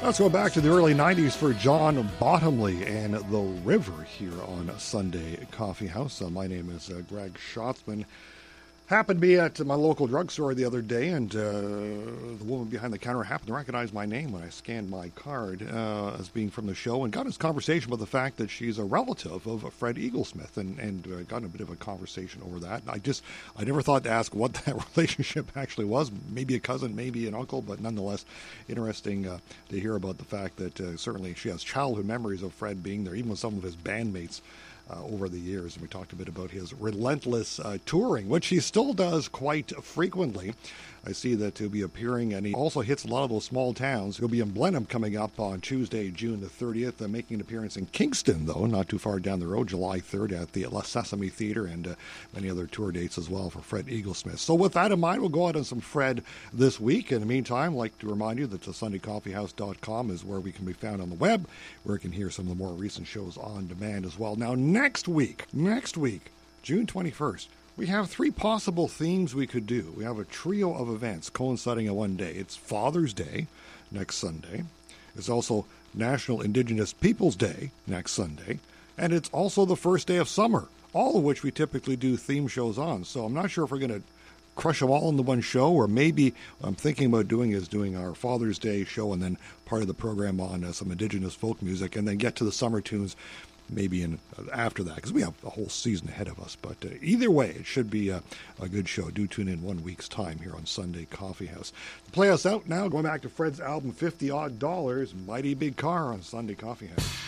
Let's go back to the early 90s for John Bottomley and The River here on Sunday Coffee House. My name is Greg Schatzman. Happened to be at my local drugstore the other day, and the woman behind the counter happened to recognize my name when I scanned my card as being from the show, and got this conversation about the fact that she's a relative of Fred Eaglesmith, and got a bit of a conversation over that. I never thought to ask what that relationship actually was. Maybe a cousin, maybe an uncle, but nonetheless interesting to hear about the fact that certainly she has childhood memories of Fred being there, even with some of his bandmates over the years. And we talked a bit about his relentless touring, which he still does quite frequently. I see that he'll be appearing, and he also hits a lot of those small towns. He'll be in Blenheim coming up on Tuesday, June the 30th, making an appearance in Kingston, though, not too far down the road, July 3rd at the La Sesame Theatre, and many other tour dates as well for Fred Eaglesmith. So with that in mind, we'll go out on some Fred this week. In the meantime, I'd like to remind you that the SundayCoffeehouse.com is where we can be found on the web, where you can hear some of the more recent shows on demand as well. Now, next week, June 21st, we have three possible themes we could do. We have a trio of events coinciding in one day. It's Father's Day next Sunday. It's also National Indigenous Peoples Day next Sunday. And it's also the first day of summer, all of which we typically do theme shows on. So I'm not sure if we're going to crush them all into one show, or maybe what I'm thinking about doing our Father's Day show and then part of the program on some Indigenous folk music, and then get to the summer tunes maybe after that, because we have a whole season ahead of us. But either way, it should be a good show. Do tune in 1 week's time here on Sunday Coffee House. To play us out now, going back to Fred's album, $50 Odd, Mighty Big Car on Sunday Coffee House.